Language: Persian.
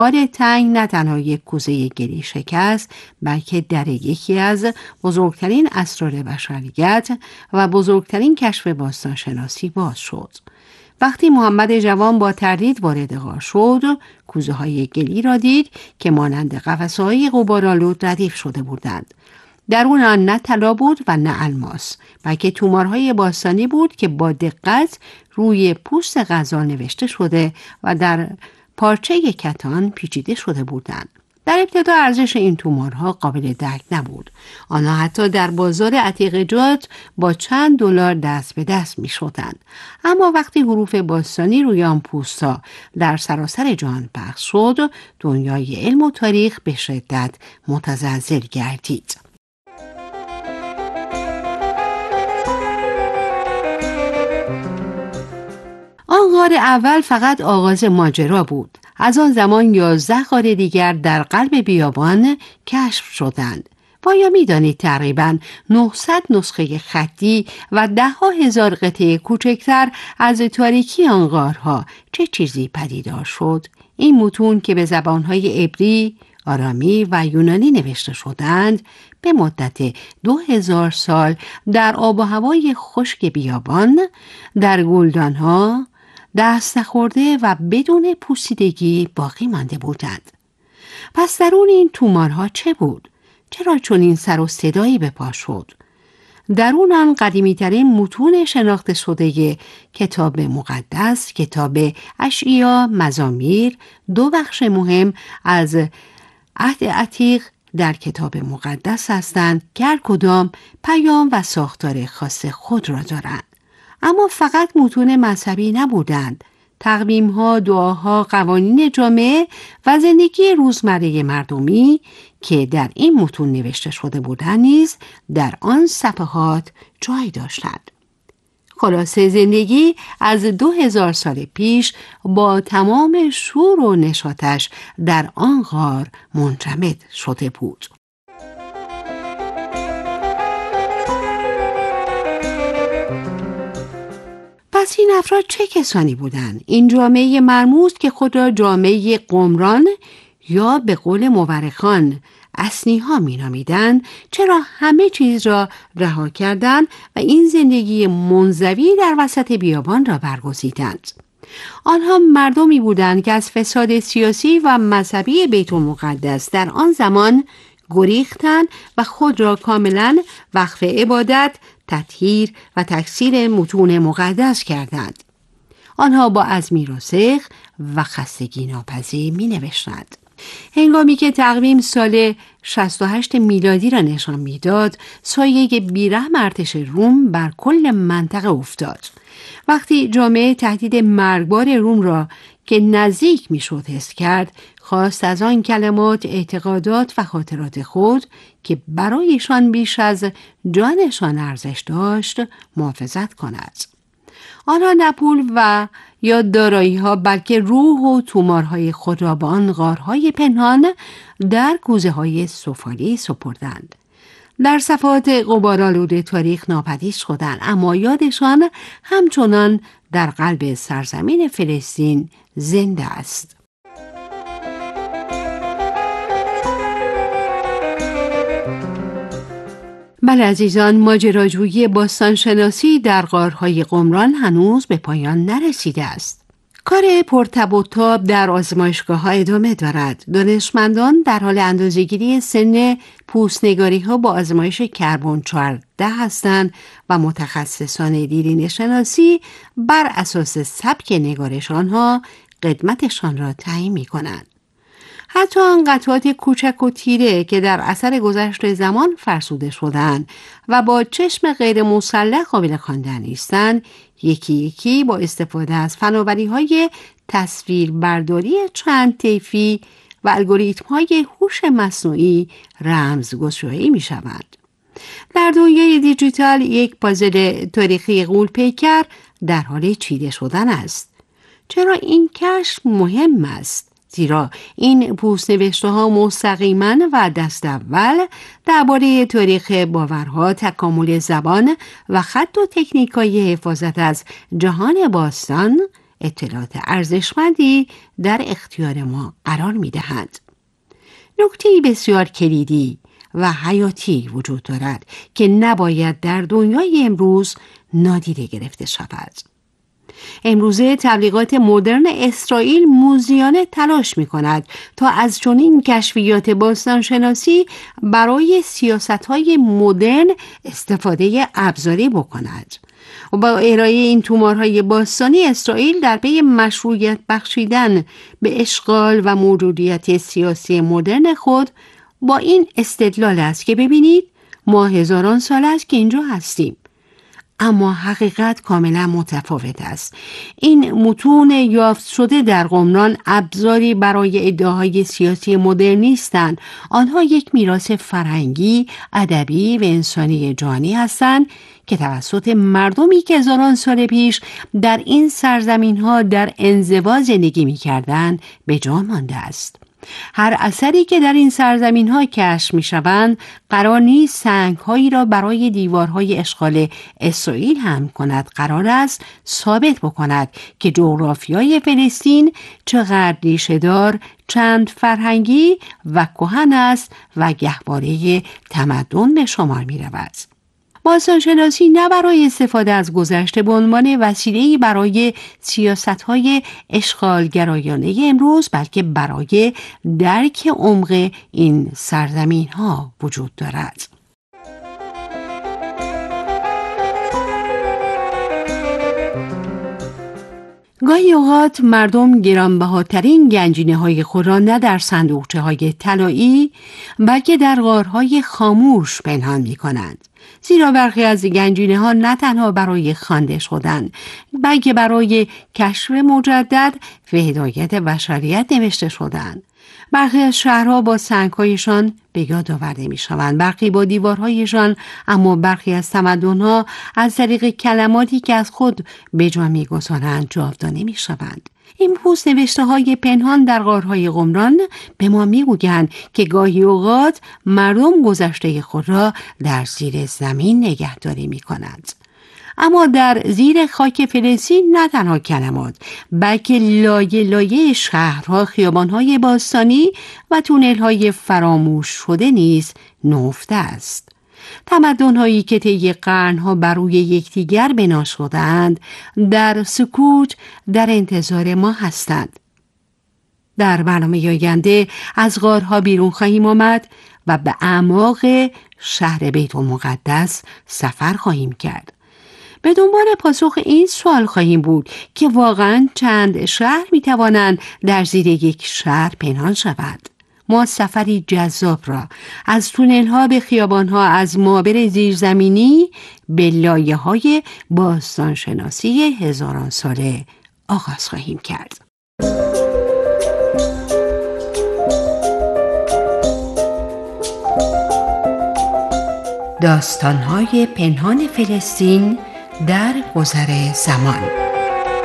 غار تنگ نه تنها یک کوزه گلی شکست، بلکه در یکی از بزرگترین اسرار بشریت و بزرگترین کشف باستانشناسی باز شد. وقتی محمد جوان با تردید وارد غار شد، کوزه های گلی را دید که مانند قفسه های غبارآلود ردیف شده بودند. درون آن نه طلا بود و نه الماس، بلکه تومارهای باستانی بود که با دقت روی پوست غزال نوشته شده و در پارچه کتان پیچیده شده بودند. در ابتدا ارزش این تومارها قابل درک نبود. آنها حتی در بازار عتیق جات با چند دلار دست به دست می شدند. اما وقتی حروف باستانی روی آن پوستا در سراسر جهان پخش شد، دنیای علم و تاریخ به شدت متزلزل گردید. آن غار اول فقط آغاز ماجرا بود. از آن زمان 11 غار دیگر در قلب بیابان کشف شدند. آیا می‌دانید تقریباً 900 نسخه خطی و 10,000 قطعه کوچکتر از تاریکی آن غارها چه چیزی پدیدار شد؟ این متون که به زبان‌های عبری، آرامی و یونانی نوشته شدند، به مدت 2000 سال در آب و هوای خشک بیابان، در گلدان‌ها، دست نخورده و بدون پوسیدگی باقی مانده بودند. پس درون این تومارها چه بود؟ چرا چنین سر و صدایی به پا شد؟ درون آن قدیمی‌ترین متون شناخته شده کتاب مقدس، کتاب اشعیا، مزامیر، 2 بخش مهم از عهد عتیق در کتاب مقدس هستند که هر کدام پیام و ساختار خاص خود را دارند. اما فقط متون مذهبی نبودند. تقویم‌ها، دعاها، قوانین جامعه و زندگی روزمره مردمی که در این متون نوشته شده بودند نیز در آن صفحات جای داشتند. خلاصه زندگی از 2000 سال پیش با تمام شور و نشاطش در آن غار منجمد شده بود. پس این افراد چه کسانی بودند؟ این جامعه مرموز که خود را جامعه قمران یا به قول مورخان اصنی‌ها می‌نامیدند، چرا همه چیز را رها کردند و این زندگی منزوی در وسط بیابان را برگزیدند؟ آنها مردمی بودند که از فساد سیاسی و مذهبی بیت المقدس در آن زمان گریختند و خود را کاملا وقف عبادت، تطهیر و تکثیر متون مقدس کردند. آنها با عزمی راسخ و خستگی ناپذیر می نوشتند. هنگامی که تقویم سال 68 میلادی را نشان میداد، سایه بیرحم ارتش روم بر کل منطقه افتاد. وقتی جامعه تهدید مرگبار روم را که نزدیک میشد حس کرد، خواست از آن کلمات، اعتقادات و خاطرات خود که برایشان بیش از جانشان ارزش داشت محافظت کند. آنها نه پول و یا دارایی ها بلکه روح و تومارهای خود را به آن غارهای پنهان در کوزه های سفالی سپردند. در صفحات غبارآلود تاریخ ناپدید شدند، اما یادشان همچنان در قلب سرزمین فلسطین زنده است. بله عزیزان، ماجراجویی باستانشناسی در غارهای قمران هنوز به پایان نرسیده است. کار پرتب و تاب در آزمایشگاه‌ها ادامه دارد. دانشمندان در حال اندازه‌گیری سن پوستنگاری‌ها با آزمایش کربن 14 هستند و متخصصان دیرینه شناسی بر اساس سبک نگارش آنها قدمتشان را تعیین می‌کنند. حتی آن قطعات کوچک و تیره که در اثر گذشت زمان فرسوده شدند و با چشم غیر مسلح قابل خواندن نیستند، یکی یکی با استفاده از فناوری‌های تصویربرداری چند طیفی و الگوریتم‌های هوش مصنوعی رمزگشایی می‌شوند. در دنیای دیجیتال یک پازل تاریخی غول‌پیکر در حال چیده شدن است. چرا این کشف مهم است؟ زیرا این پوست‌نوشته‌ها مستقیماً و دست اول درباره تاریخ باورها، تکامل زبان و خط و تکنیک‌های حفاظت از جهان باستان اطلاعات ارزشمندی در اختیار ما قرار می‌دهند. نکته بسیار کلیدی و حیاتی وجود دارد که نباید در دنیای امروز نادیده گرفته شود. امروزه تبلیغات مدرن اسرائیل موذیانه تلاش می کند تا از چنین کشفیات باستانشناسی برای سیاست‌های مدرن استفاده ابزاری بکند. و با ارائه این تومارهای باستانی اسرائیل در پی مشروعیت بخشیدن به اشغال و موجودیت سیاسی مدرن خود با این استدلال است که ببینید ما هزاران سال است که اینجا هستیم. اما حقیقت کاملا متفاوت است. این متون یافت شده در قمران ابزاری برای ادعاهای سیاسی مدرن نیستند. آنها یک میراث فرهنگی، ادبی و انسانی جانی هستند که توسط مردمی که هزاران سال پیش در این سرزمین‌ها در انزوا زندگی می‌کردند به جا مانده است. هر اثری که در این سرزمین‌ها کشف می‌شوند قرار نیست سنگ‌هایی را برای دیوارهای اشغال اسرائیل حمل کند. قرار است ثابت بکند که جغرافیای فلسطین چقدر ریشه‌دار، چند فرهنگی و کهن است و گهواره تمدن به شمار می‌رود. باستانشناسی نه برای استفاده از گذشته به عنوان وسیله‌ای برای سیاست‌های اشغالگرایانه امروز، بلکه برای درک عمق این سرزمین‌ها وجود دارد. گاهی اوقات مردم گرانبهاترین گنجینه‌های خود را نه در صندوقچه‌های طلایی بلکه در غارهای خاموش پنهان می‌کنند. زیرا برخی از گنجینه‌ها نه تنها برای خوانده شدن بلکه برای کشف مجدد و هدایت بشریت نوشته شدند. برخی از شهرها با سنگ‌هایشان به یاد آورده می‌شوند، برخی با دیوارهایشان، اما برخی از تمدن‌ها از طریق کلماتی که از خود به جا می‌گذارند جاودانه می‌شوند. این نوشته‌های پنهان در غارهای قمران به ما می‌گویند که گاهی اوقات مردم گذشته خود را در زیر زمین نگهداری می‌کنند. اما در زیر خاک فلسطین نه تنها کلمات بلکه لایه لایه شهرها، خیابان‌های باستانی و تونل‌های فراموش شده نیز نهفته است. تمدن‌هایی که طی قرن‌ها بر روی یکدیگر بنا شده‌اند در سکوت در انتظار ما هستند. در برنامه آینده از غارها بیرون خواهیم آمد و به اعماق شهر بیت المقدس سفر خواهیم کرد. به دنبال پاسخ این سوال خواهیم بود که واقعاً چند شهر می‌توانند در زیر یک شهر پنهان شوند. ما سفری جذاب را از تونل‌ها به خیابان‌ها، از مابر زیرزمینی به لایه‌های باستانشناسی هزاران ساله آغاز خواهیم کرد. داستان‌های پنهان فلسطین در گذر زمان.